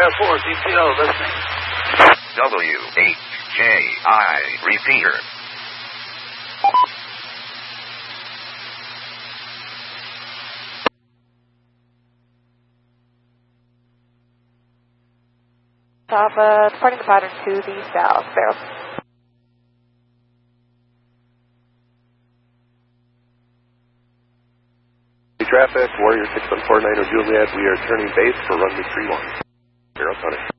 Air Force, ETO, listening. WHJI, repeater. Departing the pattern to the south, Barrow. Traffic, Warrior 6149 Juliet, we are turning base for runway 31. Barrow, Connor.